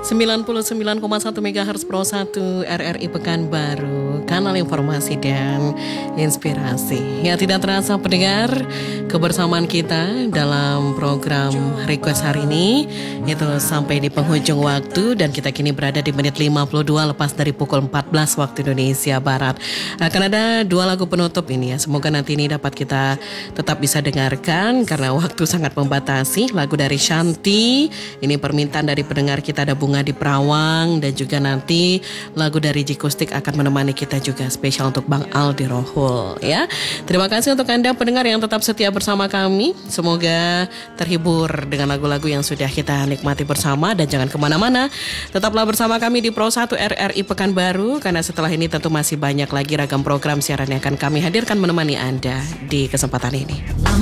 99,1 MHz Pro 1 RRI Pekanbaru, kanal informasi dan inspirasi. Ya, tidak terasa pendengar, kebersamaan kita dalam program Request hari ini itu sampai di penghujung waktu, dan kita kini berada di menit 52 lepas dari pukul 14 waktu Indonesia Barat. Akan ada dua lagu penutup ini ya, semoga nanti ini dapat kita tetap bisa dengarkan karena waktu sangat membatasi. Lagu dari Shanti, ini permintaan dari pendengar kita, ada Bunga di Perawang, dan juga nanti lagu dari Jikustik akan menemani kita juga spesial untuk Bang Aldi Rohul ya. Terima kasih untuk Anda pendengar yang tetap setia bersama kami. Semoga terhibur dengan lagu-lagu yang sudah kita nikmati bersama, dan jangan kemana-mana, tetaplah bersama kami di Pro 1 RRI Pekanbaru, karena setelah ini tentu masih banyak lagi ragam program siaran yang akan kami hadirkan menemani Anda di kesempatan ini.